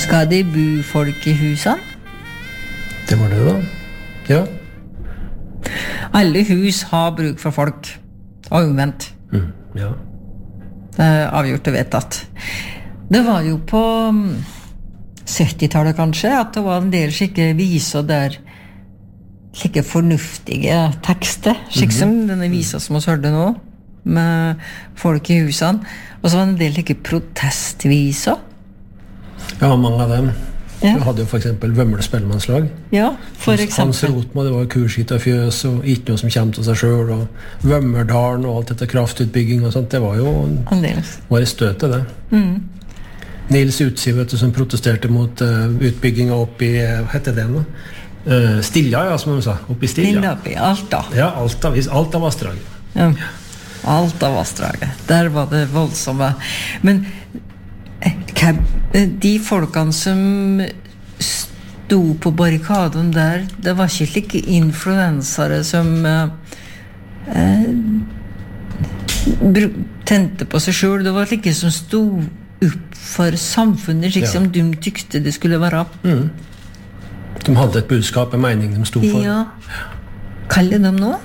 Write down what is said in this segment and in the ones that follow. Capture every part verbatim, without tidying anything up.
Skal det bo folk i husene? Det var det da, ja. Alle hus har bruk for folk, og omvendt. Mm, ja. Det er avgjort og vedtatt. Det var jo på syttitallet kanskje, at det var en del skikke viser der skikke fornuftige tekster, skikk som mm-hmm. denne visa som vi hørte nå, med folk i husene. Og så var det en del skikke protestviser. Ja, mange av dem. Ja. Vi hadde jo for eksempel Vømle spellemannslag. Ja, for eksempel. Hans Rotmo, det var kurskitt og fjøs, og ikke noe som kommer til seg selv, og Vømmerdalen og alt dette kraftutbygging og sånt, det var jo var i støtet det. Mm. Nils Utsi, vet du, som protesterte mot uh, utbygginga opp i, hva heter det nå? Uh, Stilja, ja, som de sa, opp i Stilja. Stilja opp i Alta. Ja, Alta, Alta Vassdraget. Ja, Alta Vassdraget. Der var det voldsomme. Men de folkene som sto på barrikaden der, det var ikke like influensere som uh, uh, tente på seg selv. Det var like som sto opp for samfunnet, slik ja. Som de tykte det skulle være. Mm. De hadde et budskap, en mening de sto for. Ja. Kaller de nå?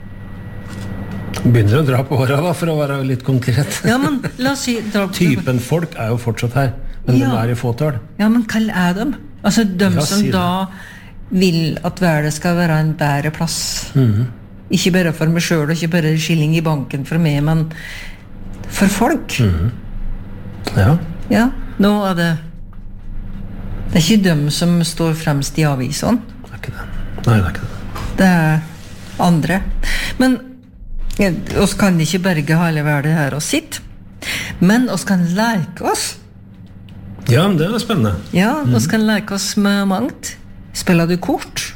Begynner å dra på håret da, for å være litt konkret. Ja, men la oss si... Typen folk er jo fortsatt her, men ja. De er i fåtall. Ja, men hva er de? Altså, de ja, som da vil at verden skal være en bedre plass. Mm-hmm. Ikke bare for meg selv, og ikke bare skilling i banken for meg, men for folk. Mm-hmm. Ja. Ja, nå er det... Det er ikke dem som står fremst i avisen. Det er ikke det. Nei, det er ikke det. Det er andre. Men oss kan ikke berge hele verden her og sitt, men oss kan leke oss. Ja, det er spennende. Ja, oss kan leke oss med mangt. Spiller du kort?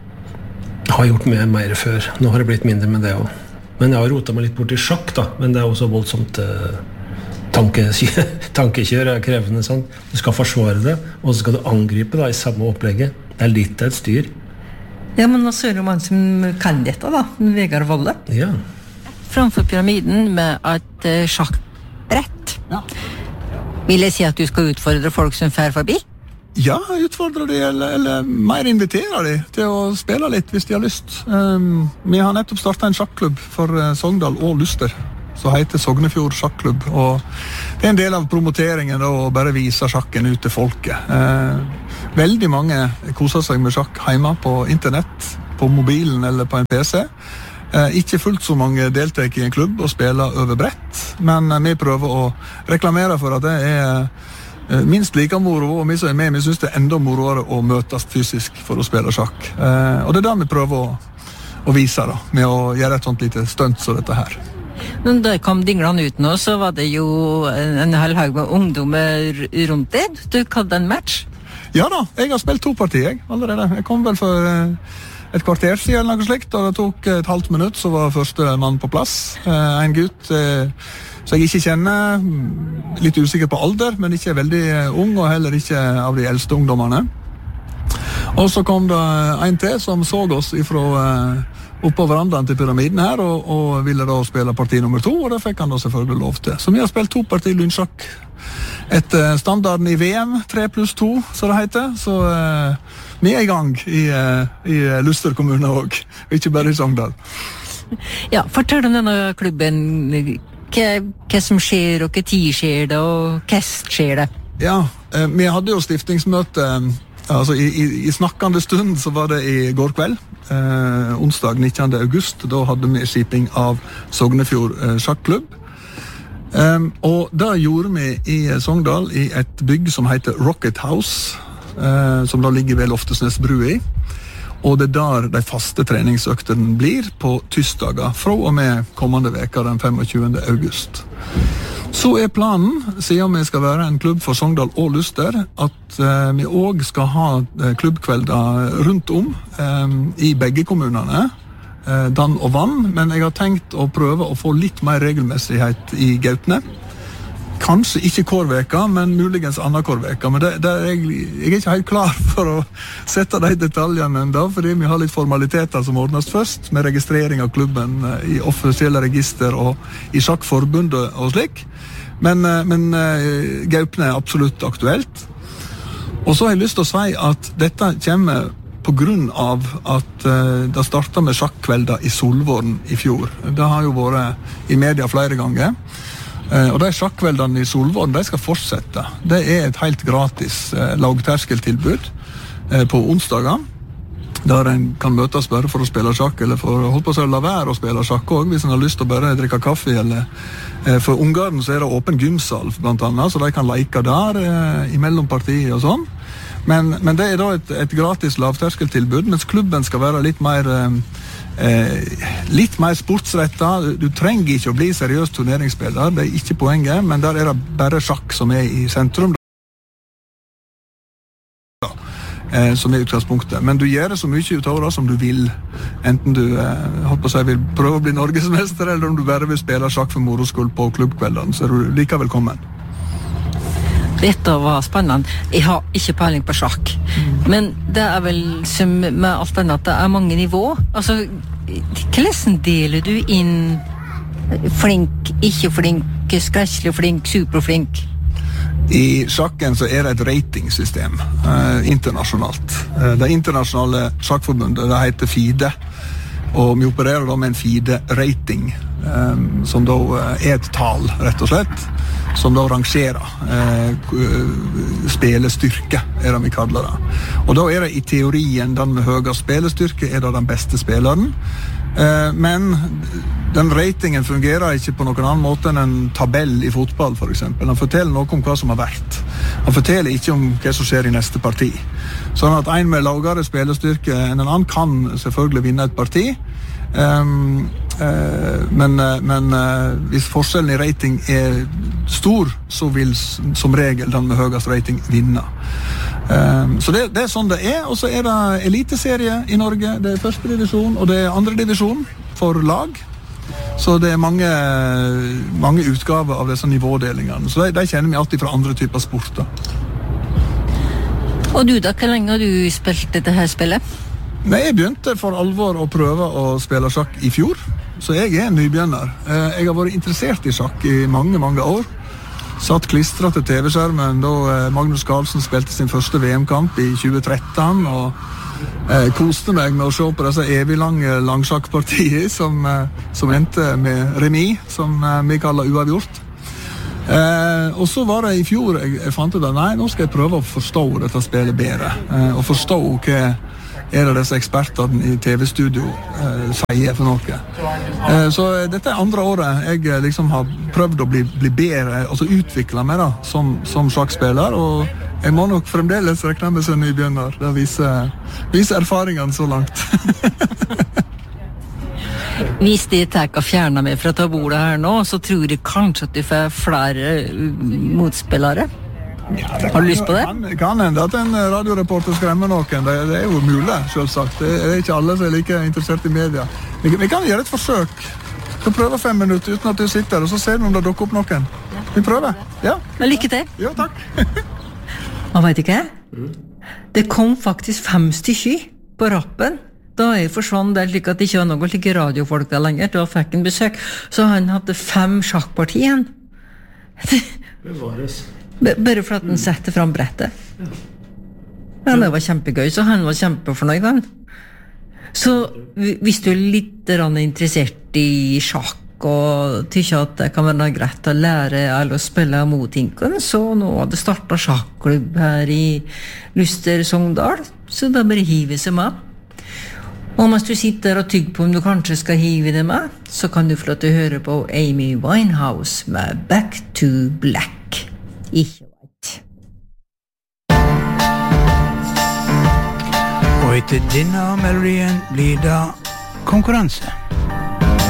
Jeg har gjort mye mer før. Nå har det blitt mindre med det også. Men jeg har rotet meg litt bort i sjakk da, men det er også voldsomt eh, tankekjør, tankekjør er krevende, sant? Du skal forsvare det, og så skal du angripe da, i samme opplegget. Det er litt et styr. Ja, men nå ser du man som kan dette da, Vegard Volle. Ja. Framfor pyramiden med et uh, sjakkbrett. Ja. Vil jeg si at du skal utfordre folk som fer forbi? Ja, utfordre de, eller, eller mer invitere de til å spille litt hvis de har lyst. Um, vi har nettopp startet en sjakklubb for uh, Sogndal og Luster, som heter Sognefjord Sjakklubb, og det er en del av promoteringen da, å bare vise sjakken ut til folket. Uh, veldig mange koser seg med sjakk hjemme på internett, på mobilen eller på en P C. Uh, ikke fullt så mange deltar i en klubb og spiller over brett, men uh, vi prøver å reklamere for at det er uh, minst like moro, og vi som er med, vi synes det er enda moroere å møtes fysisk for å spille sjakk. Uh, og det er det vi prøver å, å vise da, med å gjøre et sånt lite stunt som dette her. Når det kom dinglene ut nå, så var det jo en, en hel haug med ungdommer rundt det. Du hadde en match? Ja da, jeg har spilt to partier jeg, allerede. Jeg kom vel for uh, et kvarter siden eller noe slikt, og det tok et halvt minutt, så var første mann på plass. Uh, en gutt uh, som jeg ikke kjenner, litt usikker på alder, men ikke veldig ung, og heller ikke av de eldste ungdommerne. Og så kom det en til som så oss ifra uh, oppå verandaen til pyramiden her, og, og ville da spille parti nummer to, og det fikk han da selvfølgelig lov til. Så vi har spilt to parti lynsjakk etter standarden i V M, tre pluss to, så det heter. Så uh, vi er i gang i, uh, i Luster kommune også, ikke bare i Sogndal. Ja, fortell om denne klubben, hva, hva som skjer, og hva tid skjer det, og hva skjer det? Ja, uh, vi hadde jo stiftingsmøte, altså i, i, i snakkende stund så var det i går kveld, eh, onsdag nittende august, da hadde vi skiping av Sognefjord eh, sjakklubb. Um, og da gjorde vi i Sogndal i et bygg som heter Rocket House, eh, som da ligger ved Loftesnes bru i. Og det er der de faste treningsøktene blir på tirsdager fra og med kommende veka den tjuefemte august. Så er planen, siden vi skal være en klubb for Sogndal og Luster, at eh, vi også skal ha eh, klubbkvelder rundt om eh, i begge kommunene, eh, Dan og Vann, men jeg har tenkt å prøve å få litt mer regelmessighet i Gautne. Kanskje ikke hver veka, men muligens annen hver veka, men det, det er jeg, jeg er ikke helt klar for å sette de detaljene enda, fordi vi har litt formaliteter som ordnes først, med registrering av klubben eh, i offisielle register og i sjakkforbundet og slik. Men, men uh, Gaupne er absolutt aktuelt. Og så har jeg lyst til å si at dette kommer på grunn av at uh, det startet med sjakkvelder i Solvåren i fjor. Det har jo vært i media flere ganger. Uh, og de sjakkveldene i Solvåren, de skal fortsette. Det er et helt gratis uh, lavterskeltilbud uh, på onsdager, der en kan møtes bare for å spille sjakk, eller for å holde på å la være å spille sjakk også, hvis en har lyst til å bare drikke kaffe, eller uh, for ungene så er det åpen gymsal, blant annet, så de kan leke der uh, i mellompartiet og sånn. Men, men det er da et, et gratis lavterskeltilbud, mens klubben skal være litt mer, eh, litt mer sportsrettet. Du trenger ikke å bli seriøs turneringsspiller, det er ikke poenget, men der er det bare sjakk som er i sentrum. Eh, som er utgangspunktet. Men du gjør det så mye ut av det som du vil. Enten du eh, holdt på å si, vil prøve å bli norgesmester, eller om du bare vil spille sjakk for moroskuld på klubbkveldene, så er du like velkommen. Dette var spennende. Jeg har ikke peiling på sjakk. Mm. Men det er vel som med alt annet, det er mange nivå. Altså, hvordan deler du inn flink, ikke flink, skresselig flink, superflink? I sjakken så er det et ratingsystem eh, internasjonalt. Eh, det internasjonale sjakkforbundet, det heter FIDE. Og vi opererer da med en FIDE-rating, eh, som da er et tal, rett og slett, som da rangerer eh, spilestyrke, er det vi kaller det. Og da er det i teorien den med høyere spilestyrke er da den beste spilleren. Eh, men den ratingen fungerer ikke på noen annen måte enn en tabell i fotball, for eksempel. Han forteller noe om hva som har vært. Han forteller ikke om hva som skjer i neste parti. Sånn at en med lavere spilestyrke enn en annen kan selvfølgelig vinne et parti. Um, uh, men, uh, men uh, hvis forskjellen i rating er stor, så vil som regel den med høyest rating vinne. Um, så det, det er sånn det er. Og så er det eliteserie i Norge. Det er første divisjon, og det er andre divisjon for lag. Så det er mange, mange utgaver av disse nivådelingene. Så de, de kjenner vi alltid fra andre typer sporter. Og du da, hvor lenge har du spilt dette her spillet? Nei, jeg begynte for alvor å prøve å spille sjakk i fjor, så jeg er en nybegynner. Jeg har vært interessert i sjakk i mange, mange år. Satt klistret til T V-skjermen da Magnus Carlsen spilte sin første V M-kamp i tjue tretten, og eh, koste meg med å se på disse evig lange langsjakkpartier som, eh, som endte med remis, som eh, vi kaller uavgjort. Eh, og så var det i fjor jeg, jeg fant ut at nei, nå skal jeg prøve å forstå dette spillet bedre, eh, og forstå hva er det disse ekspertene i T V-studio eh, sier for noe. Eh, så dette er andre året jeg liksom har prøvd å bli, bli bedre, altså utvikle meg da, som, som sjakkspiller, og jeg må nok fremdeles rekne med som nybegynner. Det viser, viser erfaringene så langt. Hvis de tar og fjerner meg fra ta bordet her nå, så tror jeg kanskje at du får flere motspillere. Ja, har du lyst på det? Kan, kan hende at en radioreporter skremmer noen. Det, det er jo mulig, selvsagt. Det er ikke alle som er like interessert i media. Vi, vi kan gjøre et forsøk. Vi kan prøve fem minutter uten at du sitter, og så ser vi om det dukker opp noen. Vi prøver. Ja. Men lykke til. Ja, takk. Og vet ikke, det kom faktisk fem stykker på rappen. Da jeg forsvann der slik at det ikke var noe like radiofolk der lenger. Da fikk en besøk. Så han hadde fem sjakkpartier igjen. Bevares. Bare for at han setter fram brettet. Ja, det var kjempegøy, så han var kjempefornøyd, han. Så hvis du er litt interessert i sjakk, og tykker at det kan være greit å lære eller å spille mot hinken, så nå har det startet sjakklubb her i Luster Sogndal, så da bare hiver seg med. Og mens du sitter og tygger på om du kanskje skal hive det med, så kan du få lov til å høre på Amy Winehouse med Back to Black. Ikke vet. Og etter denne melodien blir det konkurranse.